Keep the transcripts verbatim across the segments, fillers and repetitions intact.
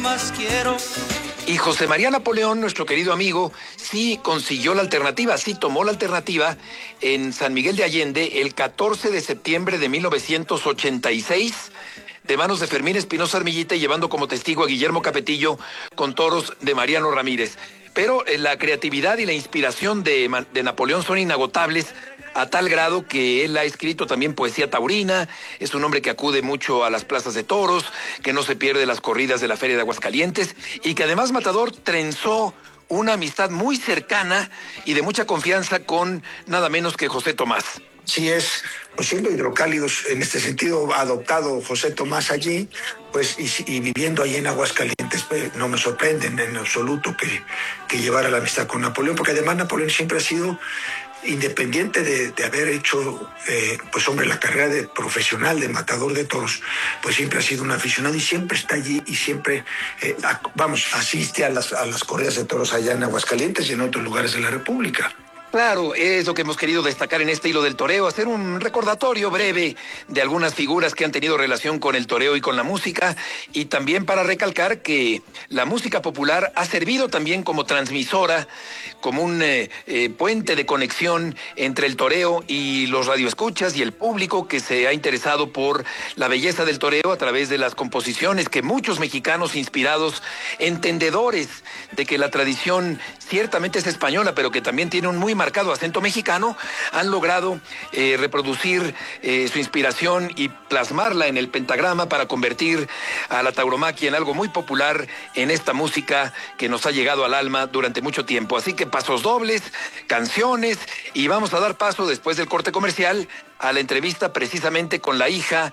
más quiero. Y José María Napoleón, nuestro querido amigo, sí consiguió la alternativa, sí tomó la alternativa en San Miguel de Allende el catorce de septiembre de mil novecientos ochenta y seis, de manos de Fermín Espinosa Armillita, y llevando como testigo a Guillermo Capetillo con toros de Mariano Ramírez. Pero eh, la creatividad y la inspiración de, de Napoleón son inagotables, a tal grado que él ha escrito también poesía taurina. Es un hombre que acude mucho a las plazas de toros, que no se pierde las corridas de la Feria de Aguascalientes, y que además Matador trenzó una amistad muy cercana y de mucha confianza con nada menos que José Tomás. Sí es, pues siendo hidrocálidos, en este sentido adoptado José Tomás allí, pues y, y viviendo allí en Aguascalientes, pues, no me sorprende en absoluto que, que llevara la amistad con Napoleón, porque además Napoleón siempre ha sido, independiente de, de haber hecho, eh, pues hombre, la carrera de profesional, de matador de toros, pues siempre ha sido un aficionado y siempre está allí y siempre, eh, a, vamos, asiste a las, a las corridas de toros allá en Aguascalientes y en otros lugares de la República. Claro, es lo que hemos querido destacar en este hilo del toreo, hacer un recordatorio breve de algunas figuras que han tenido relación con el toreo y con la música, y también para recalcar que la música popular ha servido también como transmisora, como un eh, eh, puente de conexión entre el toreo y los radioescuchas y el público que se ha interesado por la belleza del toreo a través de las composiciones que muchos mexicanos inspirados, entendedores de que la tradición ciertamente es española, pero que también tiene un muy marcado acento mexicano, han logrado eh, reproducir eh, su inspiración y plasmarla en el pentagrama para convertir a la tauromaquia en algo muy popular en esta música que nos ha llegado al alma durante mucho tiempo. Así que pasos dobles, canciones, y vamos a dar paso después del corte comercial a la entrevista precisamente con la hija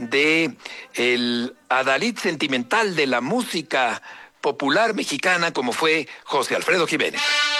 de el adalid sentimental de la música popular mexicana, como fue José Alfredo Jiménez.